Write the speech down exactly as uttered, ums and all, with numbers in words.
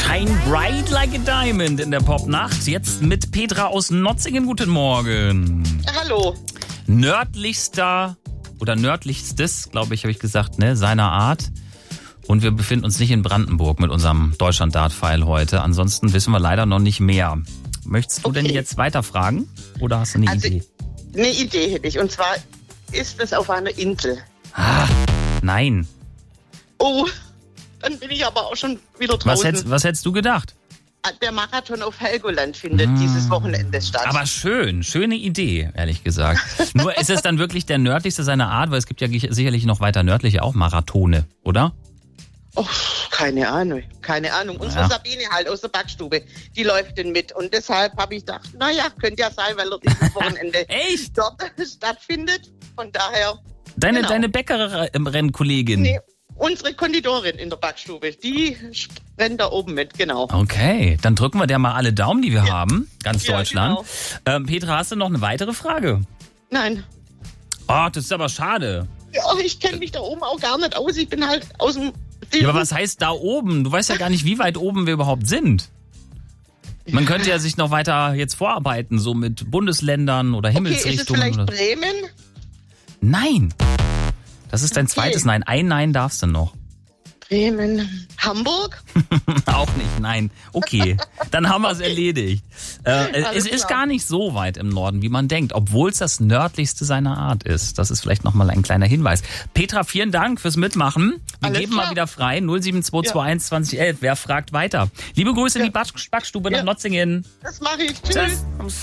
Shine Bright Like a Diamond in der Popnacht. Jetzt mit Petra aus Notzingen. Guten Morgen. Hallo. Nördlichster oder nördlichstes, glaube ich, habe ich gesagt, ne, seiner Art. Und wir befinden uns nicht in Brandenburg mit unserem Deutschland-Dart-File heute. Ansonsten wissen wir leider noch nicht mehr. Möchtest du Okay. denn jetzt weiterfragen? Oder hast du eine Also, Idee? eine Idee hätte ich. Und zwar ist es auf einer Insel. Ah, nein. Oh, dann bin ich aber auch schon wieder Was draußen. hättest, was hättest du gedacht? Der Marathon auf Helgoland findet Hm. dieses Wochenende statt. Aber schön, schöne Idee, ehrlich gesagt. Nur ist es dann wirklich der nördlichste seiner Art, weil es gibt ja sicherlich noch weiter nördliche auch Marathone, oder? Oh, keine Ahnung, keine Ahnung. Unsere Ja. Sabine halt aus der Backstube, die läuft denn mit. Und deshalb habe ich gedacht, naja, könnte ja sein, weil er dieses Wochenende Echt? dort stattfindet. Von daher, Deine, Genau. deine Bäckerrennkollegin. nee, unsere Konditorin in der Backstube, die rennt da oben mit, genau. Okay, dann drücken wir der mal alle Daumen, die wir Ja. haben. Ganz Ja, Deutschland. genau. Ähm, Petra, hast du noch eine weitere Frage? Nein. Oh, das ist aber schade. Ja, ich kenne mich da oben auch gar nicht aus. Ich bin halt aus dem... Ja, aber was heißt da oben? Du weißt ja gar nicht, wie weit oben wir überhaupt sind. Man könnte ja sich noch weiter jetzt vorarbeiten, so mit Bundesländern oder Okay, ist es Himmelsrichtungen. vielleicht oder... Bremen? Nein. Das ist dein Okay. zweites Nein. Ein Nein darfst du noch. Bremen. Hamburg? Auch nicht, nein. Okay, dann haben wir es erledigt. Äh, Alles es ist klar. gar nicht so weit im Norden, wie man denkt, obwohl es das nördlichste seiner Art ist. Das ist vielleicht nochmal ein kleiner Hinweis. Petra, vielen Dank fürs Mitmachen. Wir Alles geben klar. mal wieder frei. null sieben zwei zwei eins zwanzig elf. Wer fragt weiter? Liebe Grüße in die Back- Backstube nach Ja. Notzingen. Das mache ich. Tschüss. Tschüss.